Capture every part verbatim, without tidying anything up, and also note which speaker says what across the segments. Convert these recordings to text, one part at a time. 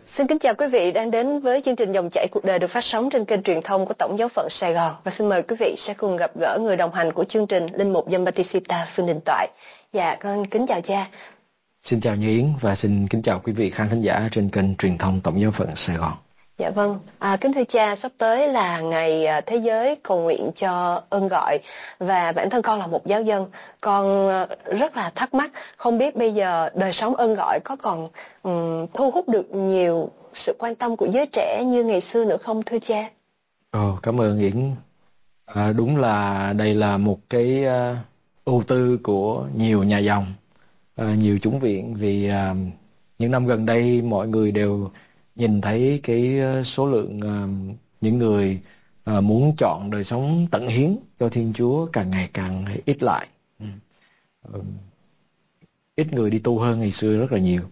Speaker 1: Xin kính chào quý vị đang đến với chương trình Dòng chảy cuộc đời được phát sóng trên kênh truyền thông của Tổng giáo phận Sài Gòn. Và xin mời quý vị sẽ cùng gặp gỡ người đồng hành của chương trình, Linh mục Giambattista Phương Đình Toại. Dạ, con kính chào cha.
Speaker 2: Xin chào Như Yến và xin kính chào quý vị khán thính giả trên kênh truyền thông Tổng giáo phận Sài Gòn.
Speaker 1: Dạ vâng, à, kính thưa cha, sắp tới là ngày Thế giới cầu nguyện cho ơn gọi, và bản thân con là một giáo dân, con rất là thắc mắc, không biết bây giờ đời sống ơn gọi có còn um, thu hút được nhiều sự quan tâm của giới trẻ như ngày xưa nữa không thưa cha?
Speaker 2: Ồ, cảm ơn Yến. À, đúng là đây là một cái uh, ưu tư của nhiều nhà dòng, uh, nhiều chủng viện, vì uh, những năm gần đây mọi người đều nhìn thấy cái số lượng uh, những người uh, muốn chọn đời sống tận hiến cho Thiên Chúa càng ngày càng ít lại. Ừ. Uh, ít người đi tu hơn ngày xưa rất là nhiều.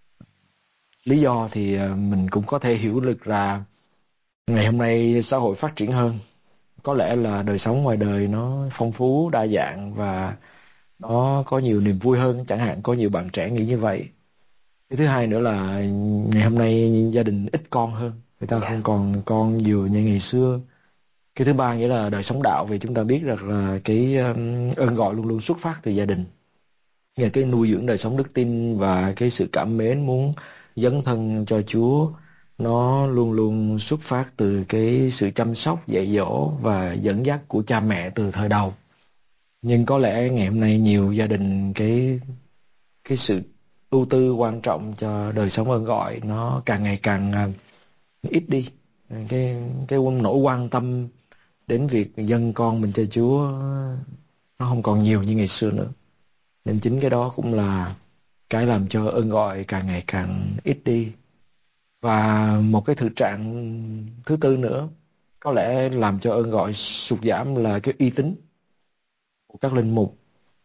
Speaker 2: Lý do thì uh, mình cũng có thể hiểu được là ngày hôm nay xã hội phát triển hơn. Có lẽ là đời sống ngoài đời nó phong phú, đa dạng và nó có nhiều niềm vui hơn. Chẳng hạn có nhiều bạn trẻ nghĩ như vậy. Cái thứ hai nữa là ngày hôm nay gia đình ít con hơn, người ta không còn con nhiều như ngày xưa. Cái thứ ba nghĩa là đời sống đạo, vì chúng ta biết rằng là cái ơn gọi luôn luôn xuất phát từ gia đình. Nghĩa cái nuôi dưỡng đời sống đức tin và cái sự cảm mến muốn dấn thân cho Chúa, nó luôn luôn xuất phát từ cái sự chăm sóc, dạy dỗ và dẫn dắt của cha mẹ từ thời đầu. Nhưng có lẽ ngày hôm nay nhiều gia đình cái cái sự ưu tư quan trọng cho đời sống ơn gọi nó càng ngày càng uh, ít đi. Cái cái nỗi quan tâm đến việc dâng con mình cho Chúa nó không còn nhiều như ngày xưa nữa. Nên chính cái đó cũng là cái làm cho ơn gọi càng ngày càng ít đi. Và một cái thực trạng thứ tư nữa có lẽ làm cho ơn gọi sụt giảm là cái uy tín của các linh mục,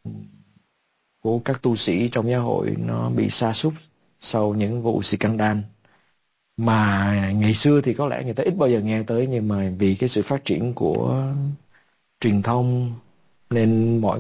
Speaker 2: của các tu sĩ trong giáo hội nó bị sa sút sau những vụ scandal mà ngày xưa thì có lẽ người ta ít bao giờ nghe tới, nhưng mà vì cái sự phát triển của truyền thông nên mọi